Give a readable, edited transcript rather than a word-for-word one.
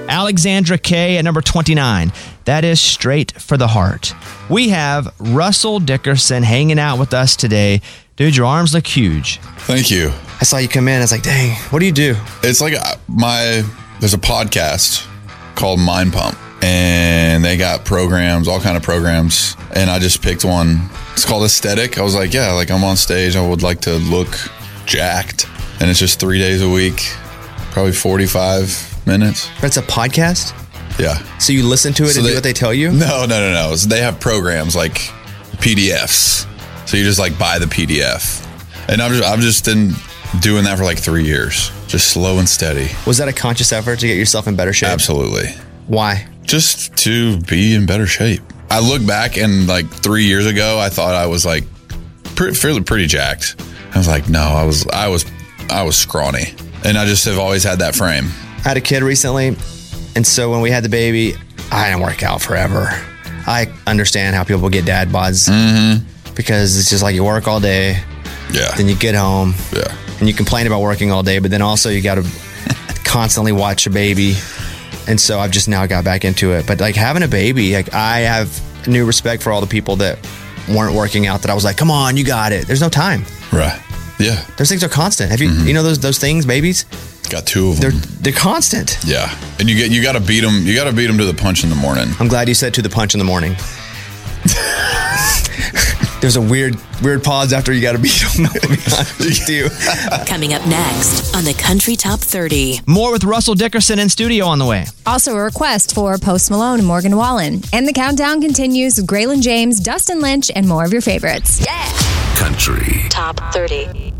Alexandra Kay at number 29. That is Straight for the Heart. We have Russell Dickerson hanging out with us today. Dude, your arms look huge. Thank you. I saw you come in. I was like, dang, what do you do? It's like there's a podcast called Mind Pump, and they got programs, all kind of programs, and I just picked one. It's called Aesthetic. I was like, yeah, like I'm on stage. I would like to look jacked, and it's just 3 days a week, probably 45 minutes. But it's a podcast? Yeah. So you listen to it and do what they tell you? No. So they have programs like PDFs. So you just like buy the PDF. And I've just been doing that for like 3 years, just slow and steady. Was that a conscious effort to get yourself in better shape? Absolutely. Why? Just to be in better shape. I look back and like 3 years ago, I thought I was like pretty jacked. I was like, no, I was scrawny, and I just have always had that frame. I had a kid recently, and so when we had the baby, I didn't work out forever. I understand how people get dad bods because it's just like you work all day, then you get home, and you complain about working all day, but then also you got to constantly watch your baby. And so I've just now got back into it. But like having a baby, like I have new respect for all the people that weren't working out, that I was like, come on, you got it. There's no time. Right. Yeah. Those things are constant. Have you, you know, those things, babies? Got two of them. They're constant. Yeah. And you got to beat them. You got to beat them to the punch in the morning. I'm glad you said to the punch in the morning. There's a weird pause after you got to beat them. I'll be honest with you. Coming up next on the Country Top 30. More with Russell Dickerson in studio on the way. Also a request for Post Malone and Morgan Wallen. And the countdown continues with Graylin James, Dustin Lynch, and more of your favorites. Yeah. Country Top 30.